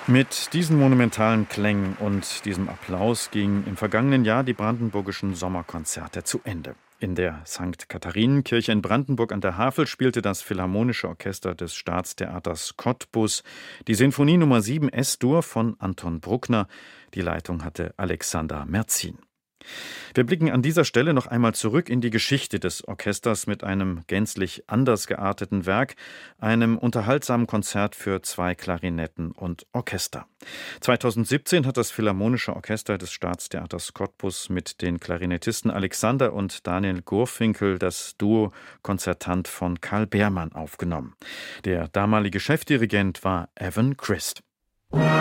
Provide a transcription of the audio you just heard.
Mit diesen monumentalen Klängen und diesem Applaus gingen im vergangenen Jahr die brandenburgischen Sommerkonzerte zu Ende. In der St. Katharinenkirche in Brandenburg an der Havel spielte das Philharmonische Orchester des Staatstheaters Cottbus die Sinfonie Nummer 7 S-Dur von Anton Bruckner. Die Leitung hatte Alexander Merzin. Wir blicken an dieser Stelle noch einmal zurück in die Geschichte des Orchesters mit einem gänzlich anders gearteten Werk, einem unterhaltsamen Konzert für 2 Klarinetten und Orchester. 2017 hat das Philharmonische Orchester des Staatstheaters Cottbus mit den Klarinettisten Alexander und Daniel Gurfinkel das Duo Konzertant von Karl Beermann aufgenommen. Der damalige Chefdirigent war Evan Christ.